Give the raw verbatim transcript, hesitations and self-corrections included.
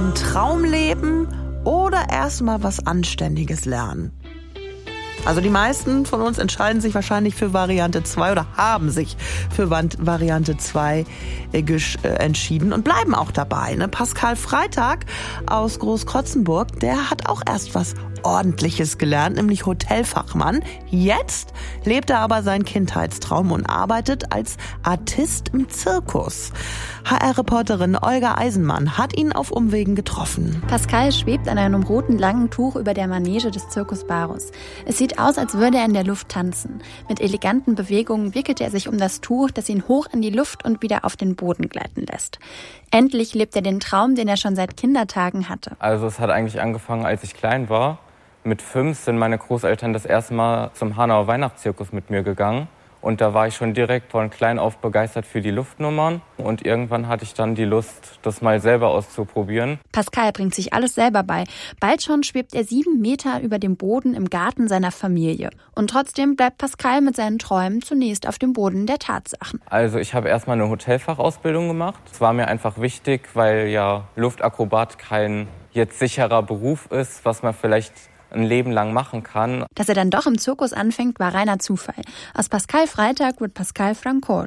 Den Traum leben oder erstmal was Anständiges lernen? Also die meisten von uns entscheiden sich wahrscheinlich für Variante zwei oder haben sich für Variante zwei äh, äh, entschieden und bleiben auch dabei. Ne? Pascal Freitag aus Großkrotzenburg, der hat auch erst was Ordentliches gelernt, nämlich Hotelfachmann. Jetzt lebt er aber seinen Kindheitstraum und arbeitet als Artist im Zirkus. H R-Reporterin Olga Eisenmann hat ihn auf Umwegen getroffen. Pascal schwebt an einem roten langen Tuch über der Manege des Circus Barus. Es sieht aus, als würde er in der Luft tanzen. Mit eleganten Bewegungen wickelt er sich um das Tuch, das ihn hoch in die Luft und wieder auf den Boden gleiten lässt. Endlich lebt er den Traum, den er schon seit Kindertagen hatte. Also es hat eigentlich angefangen, als ich klein war. Mit fünf sind meine Großeltern das erste Mal zum Hanauer Weihnachtszirkus mit mir gegangen. Und da war ich schon direkt von klein auf begeistert für die Luftnummern. Und irgendwann hatte ich dann die Lust, das mal selber auszuprobieren. Pascal bringt sich alles selber bei. Bald schon schwebt er sieben Meter über dem Boden im Garten seiner Familie. Und trotzdem bleibt Pascal mit seinen Träumen zunächst auf dem Boden der Tatsachen. Also ich habe erstmal eine Hotelfachausbildung gemacht. Es war mir einfach wichtig, weil ja Luftakrobat kein jetzt sicherer Beruf ist, was man vielleicht ein Leben lang machen kann. Dass er dann doch im Zirkus anfängt, war reiner Zufall. Aus Pascal Freitag wird Pascal Francor.